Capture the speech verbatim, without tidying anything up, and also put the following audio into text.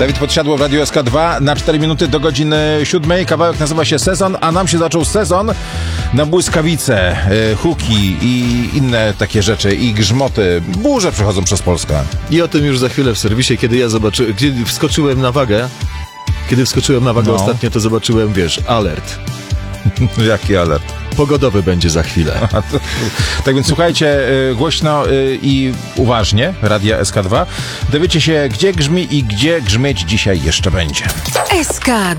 Dawid Podsiadło w Radiu S K dwa na cztery minuty do godziny siódmej. Kawałek nazywa się Sezon, a nam się zaczął sezon na błyskawice, y, huki i inne takie rzeczy i grzmoty. Burze przechodzą przez Polskę. I o tym już za chwilę w serwisie, kiedy ja zobaczyłem, kiedy wskoczyłem na wagę, kiedy wskoczyłem na wagę No. ostatnio, to zobaczyłem, wiesz, alert. Jaki alert? Pogodowy będzie za chwilę. Tak więc słuchajcie y, głośno y, i uważnie Radia S K dwa. Dowiecie się, gdzie grzmi i gdzie grzmieć dzisiaj jeszcze będzie. S K